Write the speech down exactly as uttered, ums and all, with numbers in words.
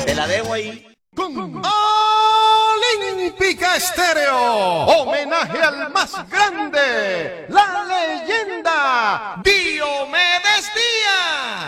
Te la debo ahí. Con Olímpica Estéreo, homenaje al más grande, la leyenda Diomedes